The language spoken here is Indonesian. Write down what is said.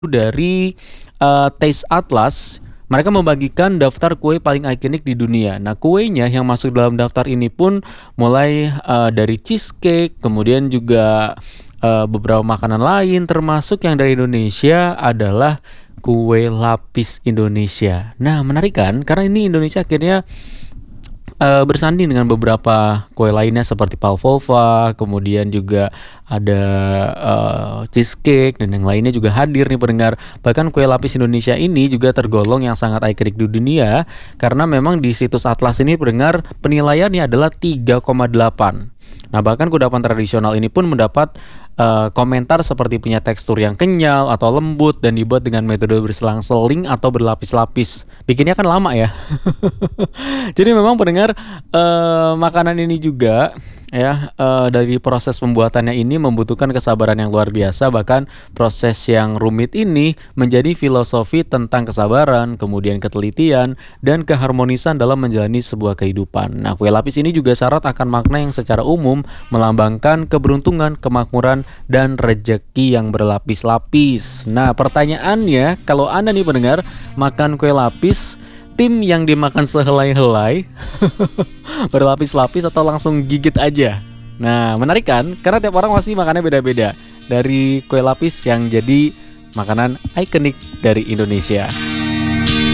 dari Taste Atlas, mereka membagikan daftar kue paling ikonik di dunia. Nah, kuenya yang masuk dalam daftar ini pun mulai dari cheesecake, kemudian juga beberapa makanan lain, termasuk yang dari Indonesia adalah kue lapis Indonesia. Nah, menarik kan? Karena ini Indonesia akhirnya bersanding dengan beberapa kue lainnya seperti pavlova, kemudian juga ada cheesecake dan yang lainnya juga hadir nih pendengar. Bahkan kue lapis Indonesia ini juga tergolong yang sangat ikonik di dunia karena memang di situs Atlas ini pendengar penilaiannya adalah 3,8. Nah, bahkan kudapan tradisional ini pun mendapat komentar seperti punya tekstur yang kenyal atau lembut dan dibuat dengan metode berselang-seling atau berlapis-lapis. Bikinnya kan lama ya. Jadi memang pendengar makanan ini juga ya dari proses pembuatannya ini membutuhkan kesabaran yang luar biasa. Bahkan proses yang rumit ini menjadi filosofi tentang kesabaran, kemudian ketelitian dan keharmonisan dalam menjalani sebuah kehidupan. Nah, kue lapis ini juga syarat akan makna yang secara umum melambangkan keberuntungan, kemakmuran dan rejeki yang berlapis-lapis. Nah, pertanyaannya, kalau Anda nih pendengar makan kue lapis, tim yang dimakan sehelai-helai berlapis-lapis atau langsung gigit aja? Nah, menarik kan? Karena tiap orang pasti makannya beda-beda. Dari kue lapis yang jadi makanan ikonik dari Indonesia.